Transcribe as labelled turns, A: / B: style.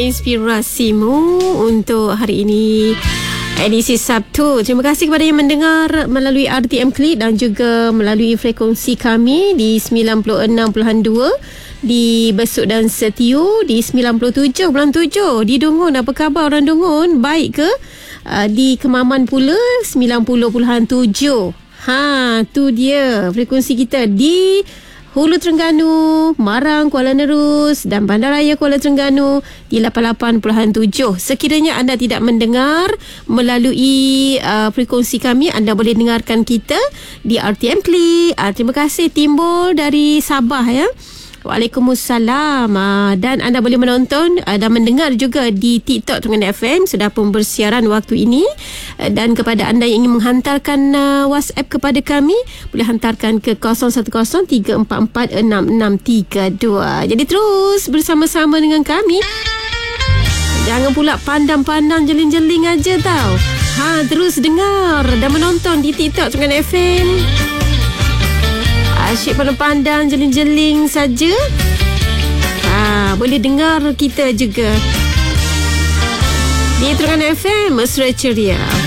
A: inspirasimu untuk hari ini, edisi Sabtu. Terima kasih kepada yang mendengar melalui RTM Klik dan juga melalui frekuensi kami di 96.2 di Besut dan Setiu, di 97.7 di Dungun. Apa khabar orang Dungun? Baik ke? Di Kemaman pula 90.7. Tu dia frekuensi kita di Hulu Terengganu, Marang, Kuala Nerus dan Bandaraya Kuala Terengganu di 88.7. Sekiranya anda tidak mendengar melalui frekuensi kami, anda boleh dengarkan kita di RTM Klik. Terima kasih Timbul dari Sabah ya. Waalaikumsalam. Dan anda boleh menonton dan mendengar juga di TikTok Terengganu FM. Sudah pun bersiaran waktu ini. Dan kepada anda yang ingin menghantarkan WhatsApp kepada kami, boleh hantarkan ke 0113446632. Jadi terus bersama-sama dengan kami. Jangan pula pandang-pandang jeling-jeling aja tau. Terus dengar dan menonton di TikTok Terengganu FM. Asyik pandang-pandang jeling-jeling saja. Boleh dengar kita juga di Terengganu FM, Mesra Ceria.